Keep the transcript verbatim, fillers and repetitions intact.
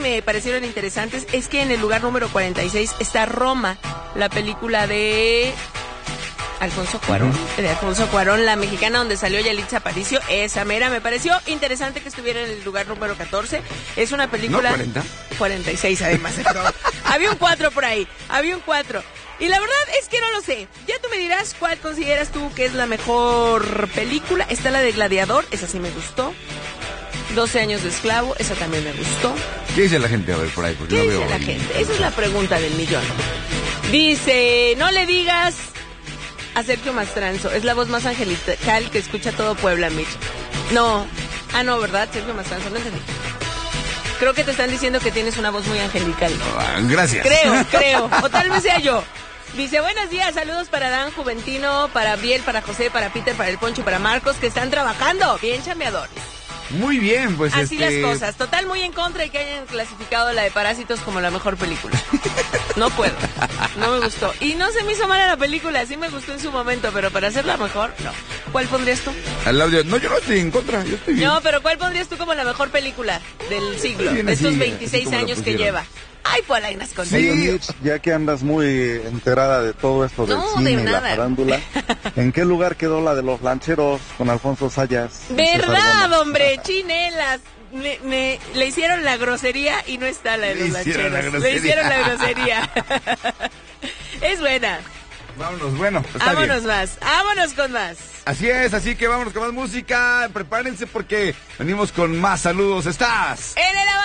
me parecieron interesantes es que en el lugar número cuarenta y seis está Roma, la película de Alfonso Cuarón, uh-huh. de Alfonso Cuarón, la mexicana donde salió Yalitza Aparicio, esa mera. Me pareció interesante que estuviera en el lugar número catorce. Es una película... ¿No cuarenta? cuarenta y seis además. Había un cuatro por ahí, había un cuatro. Y la verdad es que no lo sé. Ya tú me dirás cuál consideras tú que es la mejor película. Está la de Gladiador, esa sí me gustó. doce años de esclavo, esa también me gustó. ¿Qué dice la gente? A ver, por ahí. ¿Qué no dice veo la gente? Esa es la pregunta del millón. Dice, no le digas a Sergio Mastranzo, es la voz más angelical que escucha todo Puebla, Mitch. No, ah no, ¿verdad? Sergio Mastranzo, no entendí. Creo que te están diciendo que tienes una voz muy angelical. Ah, gracias. Creo, creo, o tal vez sea yo. Dice, buenos días, saludos para Dan Juventino, para Biel, para José, para Peter, para El Poncho y para Marcos, que están trabajando, bien chambeadores. Muy bien, pues así este... las cosas. Total, muy en contra de que hayan clasificado la de Parásitos como la mejor película. No puedo, no me gustó. Y no se me hizo mala la película, sí me gustó en su momento, pero para hacerla mejor, no. ¿Cuál pondrías tú? Al audio, no, yo no estoy en contra, yo estoy bien. No, pero ¿cuál pondrías tú como la mejor película del siglo, de estos veintiséis años que lleva? Ay, Polainas con sí. Mitch, ya que andas muy enterada de todo esto del no, cine de y la farándula, ¿en qué lugar quedó la de Los Lancheros con Alfonso Sayas? ¿Verdad, hombre? Chinelas. Me, me, le hicieron la grosería y no está la de Los Lancheros. Le hicieron la grosería. Es buena. Vámonos, bueno, está vámonos bien. más, vámonos con más. Así es, así que vámonos con más música. Prepárense porque venimos con más saludos. ¿Estás? En el